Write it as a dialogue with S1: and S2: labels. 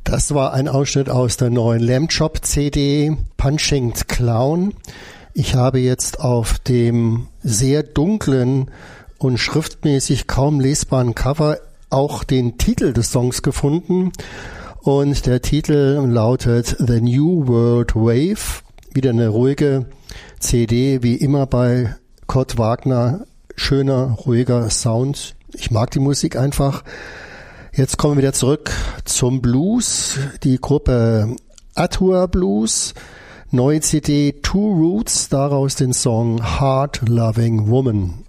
S1: Das war ein Ausschnitt aus der neuen Lamb Chop CD Punching Clown. Ich habe jetzt auf dem sehr dunklen und schriftmäßig kaum lesbaren Cover auch den Titel des Songs gefunden. Und der Titel lautet The New World Wave. Wieder eine ruhige CD, wie immer bei Kurt Wagner. Schöner, ruhiger Sound. Ich mag die Musik einfach. Jetzt kommen wir wieder zurück zum Blues. Die Gruppe Atua Blues. Neue CD Two Roots, daraus den Song Hard Loving Woman.